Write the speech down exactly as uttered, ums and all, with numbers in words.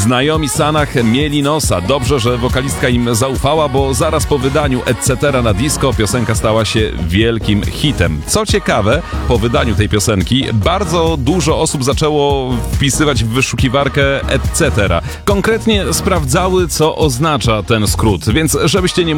Znajomi Sanach mieli nosa. Dobrze, że wokalistka im zaufała, bo zaraz po wydaniu et cetera na disco piosenka stała się wielkim hitem. Co ciekawe, po wydaniu tej piosenki bardzo dużo osób zaczęło wpisywać w wyszukiwarkę et cetera. Konkretnie sprawdzały, co oznacza ten skrót, więc żebyście nie